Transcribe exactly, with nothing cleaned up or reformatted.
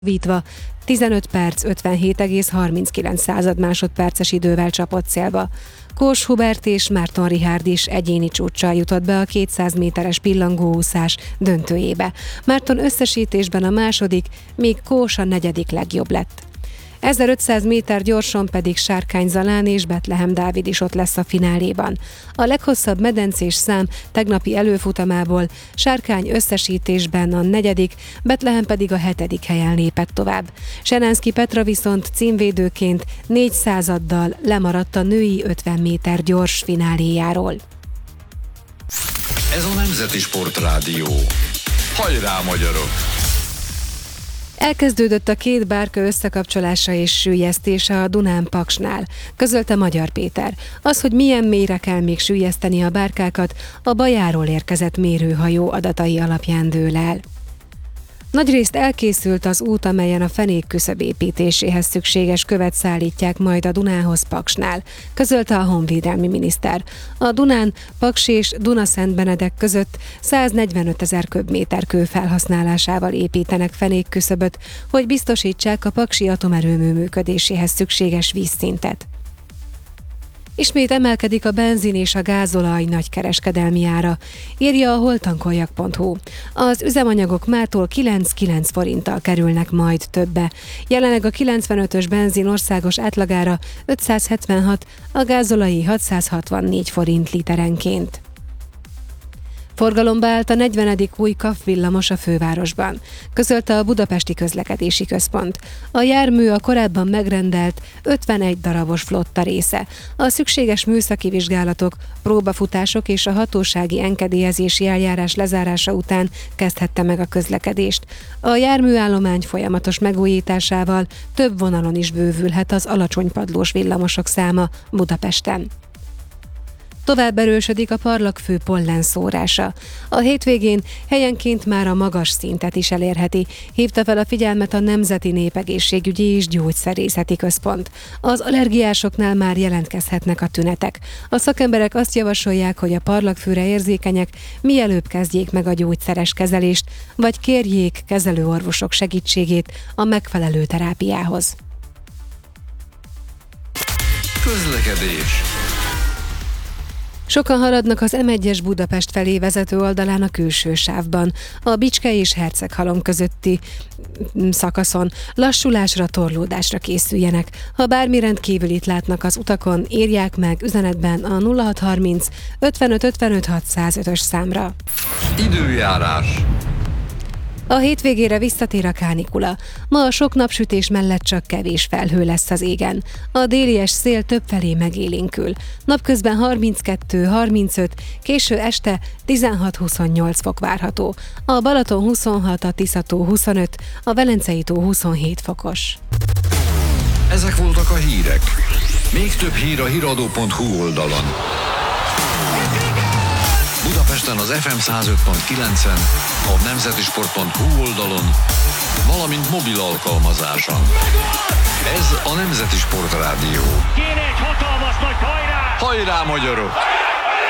Vítva tizenöt perc ötvenhét egész harminckilenc század másodperces idővel csapott célba. Kós Hubert és Márton Richárd is egyéni csúccsal jutott be a kétszáz méteres pillangóúszás döntőjébe. Márton összesítésben a második, míg Kós a negyedik legjobb lett. ezerötszáz méter gyorson pedig Sárkány Zalán és Betlehem Dávid is ott lesz a fináléban. A leghosszabb medencés szám tegnapi előfutamából Sárkány összesítésben a negyedik, Betlehem pedig a hetedik helyen lépett tovább. Senánszky Petra viszont címvédőként négy századdal lemaradt a női ötven méter gyors fináléjáról. Ez a Nemzeti Sportrádió. Hajrá, magyarok! Elkezdődött a két bárka összekapcsolása és süllyesztése a Dunán Paksnál, közölte Magyar Péter. Az, hogy milyen mélyre kell még süllyeszteni a bárkákat, a Bajáról érkezett mérőhajó adatai alapján dől el. Nagyrészt elkészült az út, amelyen a fenék küszöb építéséhez szükséges követ szállítják majd a Dunához Paksnál, közölte a honvédelmi miniszter. A Dunán Paks és Dunaszentbenedek között száznegyvenöt ezer köbméter kő felhasználásával építenek fenék küszöböt, hogy biztosítsák a paksi atomerőmű működéséhez szükséges vízszintet. Ismét emelkedik a benzin és a gázolaj nagykereskedelmi ára, írja a holtankoljak pont hu. Az üzemanyagok mától kilenc-kilenc forinttal kerülnek majd többe. Jelenleg a kilencvenötös benzin országos átlagára ötszázhetvenhat, a gázolai hatszázhatvannégy forint literenként. Forgalomba állt a negyvenedik új ká á ef villamos a fővárosban, közölte a Budapesti Közlekedési Központ. A jármű a korábban megrendelt ötvenegy darabos flotta része. A szükséges műszaki vizsgálatok, próbafutások és a hatósági engedélyezési eljárás lezárása után kezdhette meg a közlekedést. A járműállomány folyamatos megújításával több vonalon is bővülhet az alacsonypadlós villamosok száma Budapesten. Tovább erősödik a parlagfű pollenszórása. A hétvégén helyenként már a magas szintet is elérheti, hívta fel a figyelmet a Nemzeti Népegészségügyi és Gyógyszerészeti Központ. Az allergiásoknál már jelentkezhetnek a tünetek. A szakemberek azt javasolják, hogy a parlagfűre érzékenyek mielőbb kezdjék meg a gyógyszeres kezelést, vagy kérjék kezelőorvosok segítségét a megfelelő terápiához. Közlekedés. Sokan haladnak az em egyes Budapest felé vezető oldalán a külső sávban, a Bicske és Herceghalom közötti szakaszon. Lassulásra, torlódásra készüljenek. Ha bármi rendkívülit látnak az utakon, írják meg üzenetben a nulla hat harminc ötvenöt ötvenöt hatszázötös számra. Időjárás. A hétvégére visszatér a kánikula. Ma a sok napsütés mellett csak kevés felhő lesz az égen. A délies szél többfelé megélénkül. Napközben harminckettő harmincöt, késő este tizenhat-huszonnyolc fok várható. A Balaton huszonhat, a Tisza-tó huszonöt, a Velencei-tó huszonhét fokos. Ezek voltak a hírek. Még több hír a híradó pont hu oldalon. Budapesten az ef em száz öt pont kilencen, a nemzetisport pont hu oldalon, valamint mobil alkalmazáson. Ez a Nemzeti Sportrádió. Kéne egy hatalmas nagy hajrá! Hajrá, magyarok!